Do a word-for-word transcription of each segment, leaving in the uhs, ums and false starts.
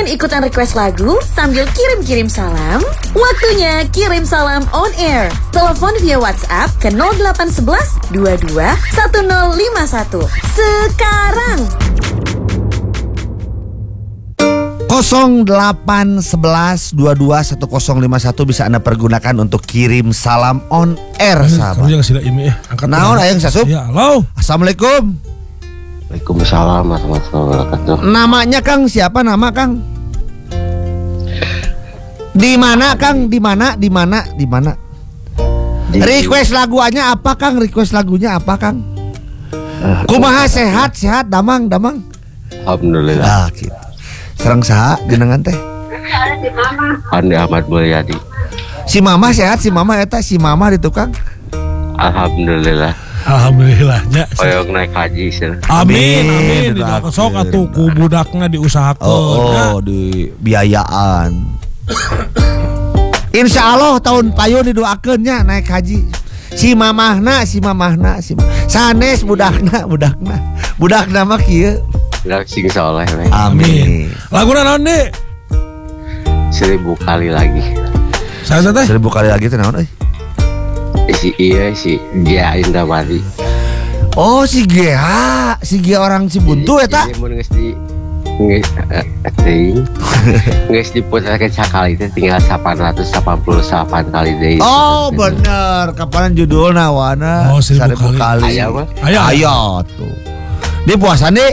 ikutan request lagu sambil kirim-kirim salam? Waktunya kirim salam on air. Telepon via WhatsApp ke nol delapan satu satu dua dua satu nol lima satu. Sekarang nol delapan satu satu dua dua satu nol lima satu bisa Anda pergunakan untuk kirim salam on air, sahabat. Kamu jangan sila imi ya. Angkat. Naon aya sasup? Ya, halo. Assalamualaikum. Waalaikumsalam warahmatullahi wabarakatuh. Namanya Kang siapa nama Kang? Di mana Kang? Di mana? Di mana? Di mana? Request lagunya apa Kang? Request lagunya apa Kang? Uh, Kumaha sehat sehat damang damang. Alhamdulillah. Ah gitu. Serang saha jenengan teh? Andi Ahmad Mulyadi. Si Mama sehat, si Mama eta si Mama di tukang. Alhamdulillah. Alhamdulillahnya. Hoyong naik haji sih. Amin, amin. Di Doakeun. sok atuh ku budakna diusahakeun. Oh, oh di biayaan. Insya Allah tahun payu didoakeunnya naik haji. Si mamahna, si mamahna, si sanes budakna, budakna. Budakna mah kieu. Bilang sing soleh. Amin. Laguna naon, Dik? Seribu kali lagi. Saya teh. Seribu kali lagi teh naon euy? Si iya si Gia Indrawati. Oh, si Gia, si Gia orang Cibuntu eta. Iya mun geus di geus teuing. Geus diputarkeun sakali teh tinggal delapan ratus delapan puluh delapan kali deui. Oh, bener. Kapanan judulna wana? Oh, seribu kali. Aya mah? Aya. Aya tuh. Dia puasa nih?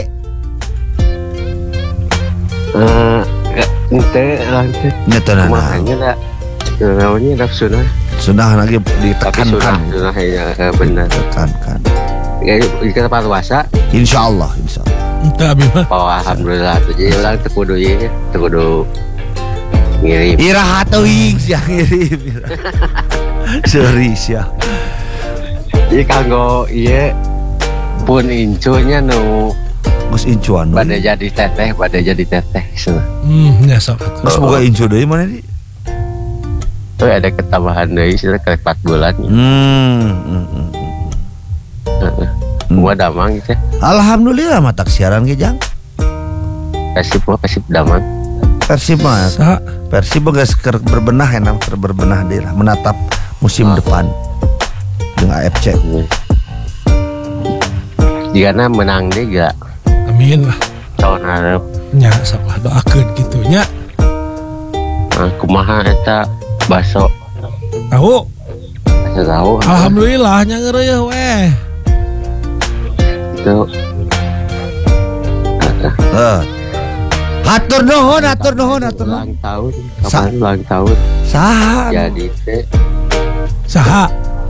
Eh, ente lanjut. Nyetenan. Makanya dah namanya nafsuna. Sudah lagi Tapi ditekankan. sunah sunah ya benar. Ditekankan. Ya kita puasa. Insya Allah, insya Allah. Ente abi mah. Oh alhamdulillah tuh jadi orang tekudu ya tekudu ngirim. Iraha teuing sia ngirim. Sorry sia. Jadi kanggo iya pun incunya nu Gus incuan. pada jadi teteh pada jadi teteh sana. Hmm, nya sok atuh. Terus boga incu deui mana di? Oh ada ketambahan deui sana ke empat bulan. Hmm. hmm, hmm. Heeh. Gua damang gitu. Alhamdulillah matak siaran ge Jang. Persib mah Persib damang. Persib mah. Sa. Persib boga keur berbenah enam keur berbenah deui lah menatap musim Oh. depan dengan A F C. Jika menang deh gak Amin lah. tahun harap. Nya sok lah doakeun kitu nya. Nah, kumaha eta baso. Tahu? Saya tahu. Alhamdulillah nya ngeureuh weh. Itu. Heeh. Hatur nuhun, hatur nuhun, hatur nuhun. Ulang tahun. Sa- Kapan ulang tahun? Saha? Jadi teh Saha?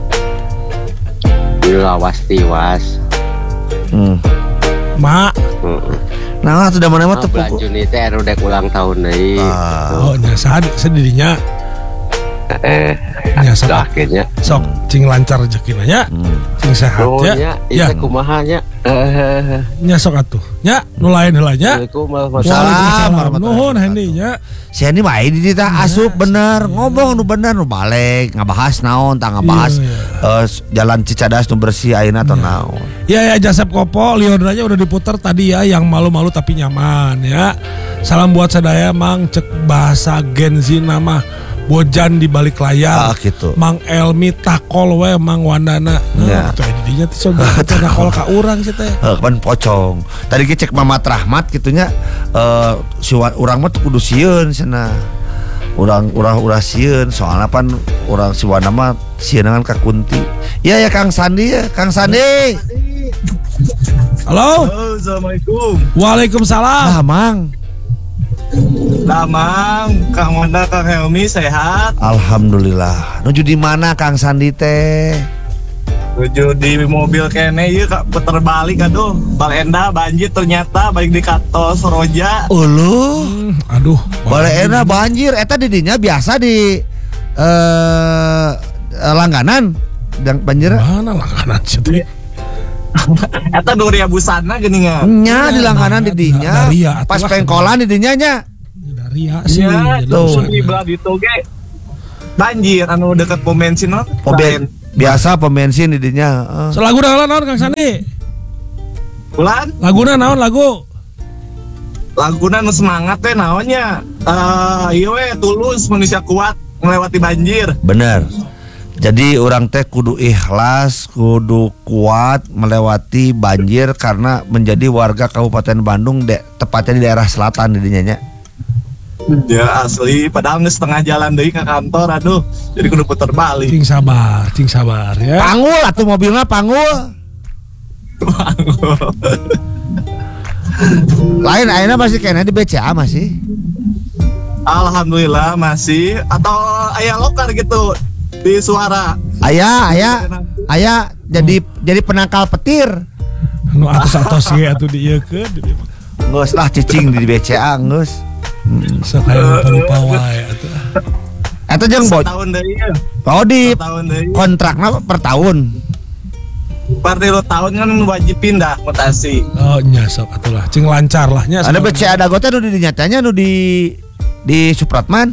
lawas tiwas. Hmm. Ma. Heeh. Nah, sudah mana mah Nah, tepuk. bulan Juni teh anu dek ulang tahun deui. Ah. Oh, nya saha sedirinya. Eh, Nya sok. akhirnya. Sok cing lancar rezekina nya. Hmm. Cing sehat Oh ya. nya, Ya, itu kumaha nya? Eh, nya sok atuh. Nya nu lain heula nya. Assalamualaikum warahmatullahi Waalaikumsalam. Waalaikumsalam. Nuhun Hendi nya. Si Andi mah aya di dieu tah asup bener, ngomong nu bener nu balik, ngabahas naon tah ngabahas Iya, eh, jalan Cicadas nu bersih ayeuna atau naon. Ya ya Jasep Kopo, Leondranya udah diputar tadi ya, yang malu-malu tapi nyaman ya. Salam buat sadaya Mang cek bahasa Gen Z nama Bojan di balik layar. Ah, gitu. Mang Elmi takol we Mang Wandana. Nah, Ya. itu didinya tuh coba takol ka urang sih teh. Heuh pan pocong. Tadi ge cek Mamat Rahmat kitunya eh si wa- urang mah teu kudu sieun cenah. Urang urang urang sieun soalna pan urang si Wana mah sieunangan ka Kunti. Iya ya Kang Sandi ya, Kang Sandi. Halo. Halo, assalamualaikum. Waalaikumsalam. Ah, Mang. Damang, Kang Wanda, Kang Helmi sehat. Alhamdulillah. Nuju di mana Kang Sandi teh? Tujuh di mobil kene ieu Kak puter balik aduh. Balenda banjir ternyata balik di Katos Roja. Uluh. Hmm, aduh. Balena banjir eta didinya biasa di eh langganan dan banjir Mana langganan sih teh? Eta Nuria Busana geuningan. nya di langganan didinya Daria, pas atuh lah. pengkolan didinya nya. Dari ya sih. Ya, jadi tuh. usah. di belah ditu ge banjir anu deket pom bensin no. Oh, be- biasa pom bensin didinya. eh. So, laguna naon naon Kang Sandi? Bulan Laguna naon lagu? laguna nu semangat teh naonnya. Eh ieu we tulus manusia kuat melewati banjir. Bener. Jadi orang teh kudu ikhlas, kudu kuat melewati banjir karena menjadi warga Kabupaten Bandung, de, tepatnya di daerah selatan didinya nya. Ya asli, padahal nges setengah jalan deui ke kantor, aduh, jadi kudu puter balik. Cing sabar, cing sabar ya. Panggul atuh mobilnya panggul. Lain ayeuna masih kena di B C A masih. Alhamdulillah masih, atau aya lokar gitu di suara. Ayah, ayah, ayah jadi jadi penangkal petir. Nu atos-atos ge atuh dieukeun. Geus lah cicing di B C A geus. Sok aya rupa wae atuh. Eta jeung bot. Tahun deui ya. Oh di Tahun deui. kontrakna per tahun. Per tilu tahun kan wajib pindah mutasi. Oh nya sok atuh lah, cing lancar lah nya. Ada B C A dago teh nu di dinyatanya nu di di Supratman.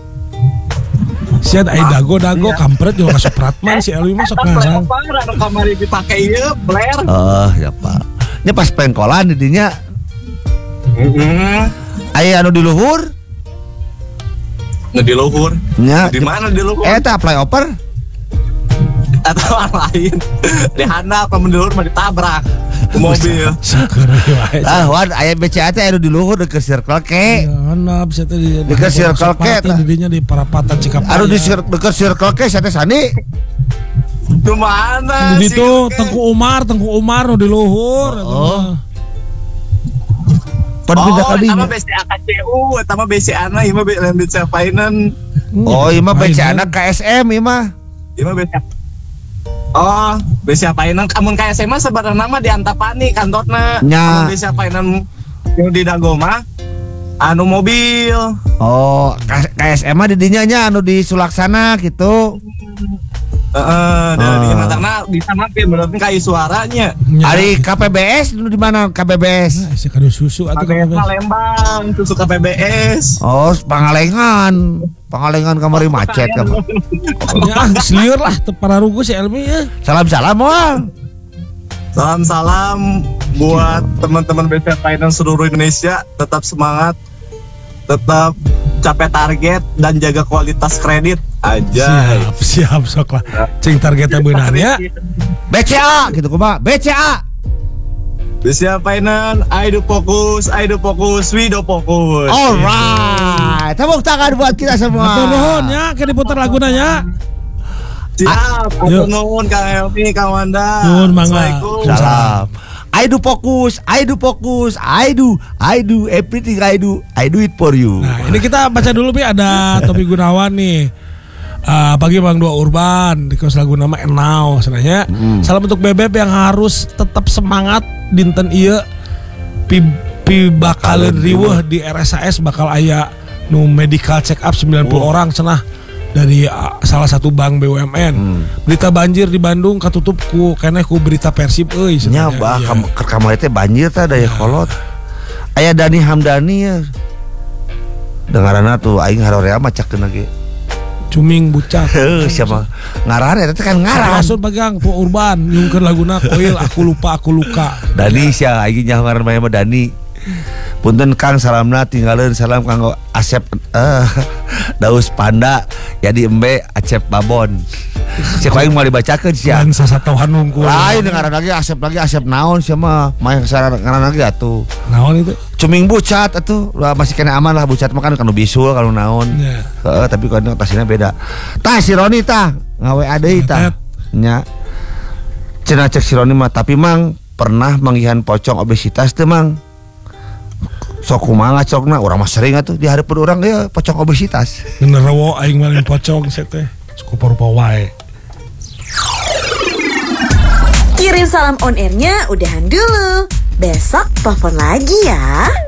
Sian aya dago-dago kampret juga ka Supratman si Elwi mah sok ngarang. Anu kamari dipake ieu Blair. Oh, ya Pak. Nya pas pengkolan di dinya. Heeh. Aya anu di luhur. Nu di luhur. Nya. Di mana di luhur? Eta flyover. Atau lain. Di handap mun di luhur mah ditabrak ke mobil. Syukur wae. Ah, wan aya B C A teh anu di luhur deket Circle K. Mana bisa teh di Dekat Circle K tah. didinya di Parapatan Cikapaya. Anu di cir- deket Circle K saya teh sani. Di mana? Di sih? ditu Tengku Umar, Tengku Umar nu di luhur. Oh. Pan Oh, pindah ka eta dinya. mah B C A K C U, eta mah B C A na, ieu mah Landed Finance. Oh, ieu mah B C A na K S M ieu mah. Ieu mah B C A. Oh, B C A Finance, amun K S M mah sebenarnya mah di Antapani kantorna. Nya. Amun B C A Finance yang di Dago mah anu mobil. Oh, K S M mah di dinya nya anu di Sulaksana gitu. Heeh, Ah. dari karena bisa mampir berarti kayu suaranya. Ari K P B S nu di mana K P B S? Nah, isi kado susu atau Pakai kado Palembang, susu K P B S. Oh, Pangalengan. Pangalengan kamari macet kamu. ya geus lieur lah teu pararugu si Elmi ya. Salam-salam moal. Salam-salam buat teman-teman B C A Finance seluruh Indonesia, tetap semangat, tetap capai target dan jaga kualitas kredit aja. Siap, siap sok lah. Cing targetnya beunaan ya. B C A gitu kumaha? B C A. B C A Finance, I do fokus, I do fokus, we do fokus. Alright. Tepuk tangan buat kita semua. Atur nuhun ya, ke diputar laguna ya. Siap, Yuk. aku nuhun Kang Helmi, Kang Wanda. Nuhun, Mangga. Assalamualaikum. Salam. I do fokus, I do fokus, I do, I do everything I do, I do it for you. Nah, ini kita baca dulu Pi, ada Topi Gunawan nih. Uh, pagi Bang Dua Urban di kos lagu nama Enau senanya. Hmm. Salam untuk Bebek yang harus tetap semangat dinten ieu pi, pi bakal riweuh di R S A S bakal aya nu medical check up sembilan puluh Oh. orang cenah dari uh, salah satu bank B U M N. Hmm. Berita banjir di Bandung katutup ku keneh ku berita Persib euy Nya cenah. bah Iya. kam- ke kamar teh banjir teh daya kolot. Aya Dani Hamdani ya. Dengaranna tuh aing harorea macakeun ge. Cuming bucat. Heuh siapa ngaran eta teh kan ngaran. Maksud pegang Po Urban nyungkeun laguna koil aku lupa aku luka. Dani sia aing nya ngaran mah mah Dani. Punten Kang salamna tinggalin salam kanggo Asep eh Daus Panda jadi embe Acep Babon. Cek aing mau dibacakeun sia. Yang sasatohan nunggu. Lain ngaran lagi Asep lagi Asep naon sia mah. Mah ngaran ngaran lagi atuh. Naon itu? Cuming bucat atuh. Lah masih kena aman lah bucat mah kan kanu bisul kalau naon. Ya. Heeh, tapi kan tasina beda. Tah si Roni tah ngawe deui tah. Nya. Cenah cek si Roni mah tapi mang pernah manggihan pocong obesitas teu mang. Sok kumaha ngacokna urang mah sering atuh di hareupeun urang ge pocong obesitas. Genderewo aing malin pocong set teh. Cukup rupa wae. Kirim salam on airnya udahan dulu. Besok telepon lagi ya.